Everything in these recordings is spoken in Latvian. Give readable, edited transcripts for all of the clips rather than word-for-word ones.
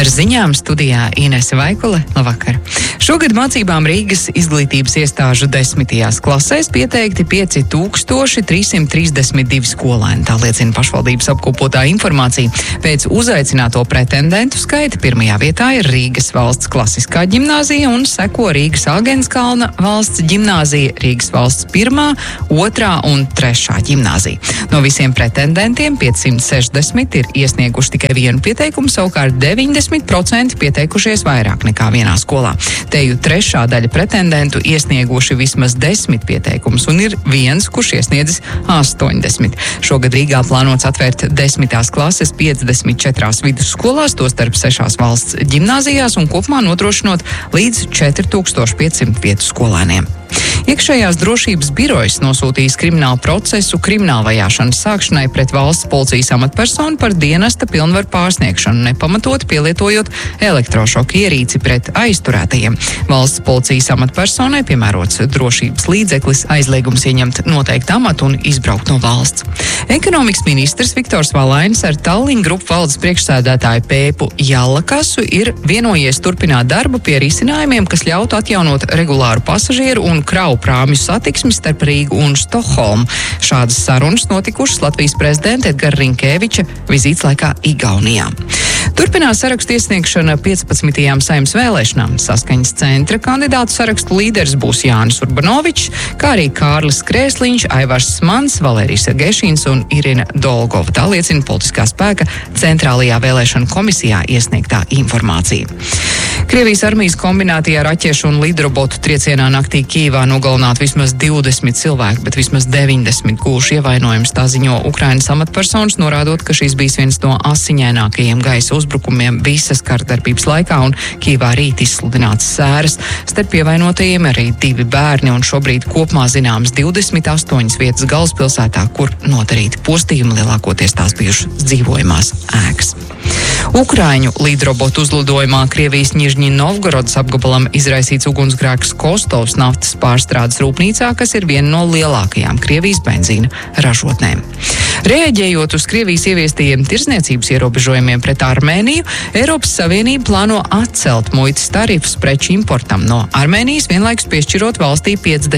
Ar ziņām studijā Inese Vaikule. Labvakar! Šogad mācībām Rīgas izglītības iestāžu 10. klasēs pieteikti 5332 skolēni. Tā liecina pašvaldības apkopotā informācija. Pēc uzaicināto pretendentu skaita pirmajā vietā ir Rīgas valsts klasiskā ģimnāzija un seko Rīgas Āgenskalna valsts ģimnāzija, Rīgas valsts 1., 2. un 3. ģimnāzija. No visiem pretendentiem 560 ir iesnieguši tikai vienu pieteikumu, savukārt 90% pieteikušies vairāk nekā vienā skolā. Teju trešā daļa pretendentu iesnieguši vismaz 10 pieteikumus un ir viens, kurš iesniedzis 80. Šogad Rīgā plānots atvērt 10. klases 54 vidusskolās, tostarp 6 valsts ģimnāzijās un kopumā nodrošinot līdz 4500 vietu skolēniem. Iekšējās drošības birojas nosūtījis kriminālu procesu krimināla vajāšanas sākšanai pret valsts policijas amatpersonu par dienesta pilnvaru pārsniegšanu, nepamatot pielietojot elektrošoka ierīci pret aizturētajiem. Valsts policijas amatpersonai piemērots drošības līdzeklis, aizliegums ieņemt noteiktu amatu un izbraukt no valsts. Ekonomikas ministrs Viktors Valainis ar Tallink Grupu valdes priekšsēdētāju Pēpu Jallakasu ir vienojies turpināt darbu pie risinājumiem, kas ļautu atjaunot regulāru pasažieru un kravu prāmju satiksmi starp Rīgu un Stokholmu. Šādas sarunas notikušas Latvijas prezidenta Edgara Rinkēviča vizītes laikā Igaunijā. Turpinās sarakstu iesniegšana 15. Saeimas vēlēšanām. Saskaņas centra kandidātu sarakstu līderis būs Jānis Urbanovičs, kā arī Kārlis Krēsliņš, Aivars Smans, Valērijas Sergešins un Irina Dolgova. Tā liecina politiskā spēka centrālajā vēlēšanu komisijā iesniegtā informācija. Krievijas armijas kombinētajā raķešu un lidrobotu triecienā naktī Kijivā nogalināt vismaz 20 cilvēku, bet vismaz 90 guvuši ievainojums, tā ziņo Ukrainas amatpersonas, norādot, ka šis bijis viens no asiņainākajiem gaisa uzbrukumiem visas kardarbības laikā un Kijivā rīt izsludināts sēras. Starp ievainotajiem arī 2 bērni un šobrīd kopumā zināmas 28 vietas galvaspilsētā, kur nodarīti postījumi, lielākoties tās bijušas dzīvojamās ēkas. Ukraiņu lidrobotu uzlidojumā Krievijas Nižņi Novgorodas apgabalam izraisīts ugunsgrēks Kostovas naftas pārstrādes rūpnīcā, kas ir viena no lielākajām Krievijas benzīna ražotnēm. Reaģējot uz Krievijas ieviestajiem tirzniecības ierobežojumiem pret Armēniju, Eiropas Savienība plāno atcelt muitas tarifus preču importam no Armēnijas, vienlaikus piešķirot valstī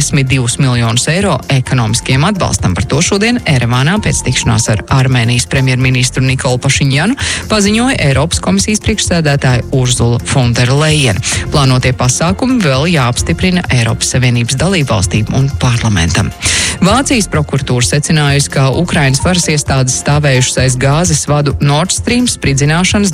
52 miljonus eiro ekonomiskiem atbalstam. Par to šodien Erevānā pēc tikšanās ar Armēnijas premjerministru Nikolu Pašiņjanu paziņoja Eiropas komisijas priekšsēdētāja Urzula von der Leyen. Plānotie pasākumi vēl jāapstiprina Eiropas Savienības dalībvalstīm un parlamentam. Vācijas prokuratūra secinājusi, ka Ukrainas varas iestādes stāvējušas aiz gāzes vadu Nord Stream spridzināšanas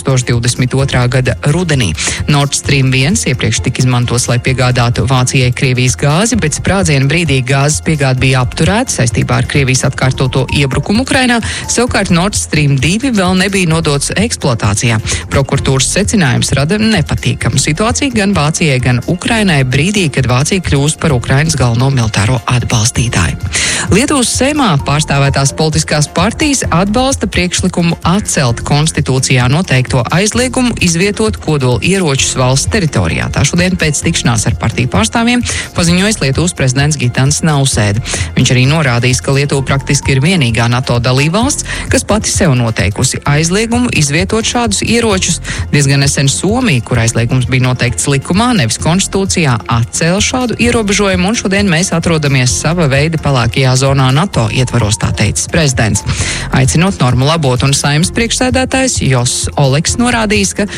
2022. gada rudenī. Nord Stream 1 iepriekš tika izmantots, lai piegādātu Vācijai Krievijas gāzi, bet sprādziena brīdī gāzes piegāde bija apturēta saistībā ar Krievijas atkārtoto iebrukumu Ukrainā, savukārt Nord Stream 2 vēl nebija nodots eksploatācijā. Prokuratūras secinājums rada nepatīkamu situāciju gan Vācijai, gan Ukrainai brīdī, kad Vācija kļūst par Ukrainas galveno militāro atbalstītāju. Lietuvas Seimā pārstāvētās politiskās partijas atbalsta priekšlikumu atcelt konstitūcijā noteikto aizliegumu izvietot kodola ieročus valsts teritorijā. Tā šodien pēc tikšanās ar partiju pārstāvjiem paziņojas Lietuvas prezidents Gitanas Nausēda. Viņš arī norādījis, ka Lietuva praktiski ir vienīgā NATO dalībvalsts, kas pati sev noteikusi aizliegumu izvietot šādus ieročus. Diezgan nesen Somija, kur aizliegums bija noteikts likumā, nevis konstitūcijā, atcēla šādu ierobežojumu, un šodien mēs atrodamies sava veida pelēkajā zonā NATO ietvaros, tā teicis prezidents. Aicinot normu labot, un Saeimas priekšsēdētājs Joss Oleks norādījis, ka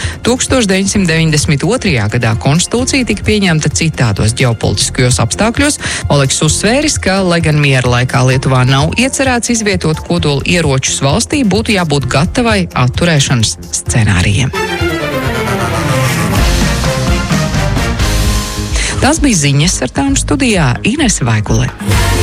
1992. gadā konstitūcija tika pieņemta citādos ģeopolitiskajos apstākļos. Oleks uzsvēris, ka, lai gan miera laikā Lietuvā nav iecerēts izvietot kodola ieročus valstī, būtu jābūt gatavai atturēšanas scenārijiem. Tās bija ziņas, ar tām studijā Inese Vaikule.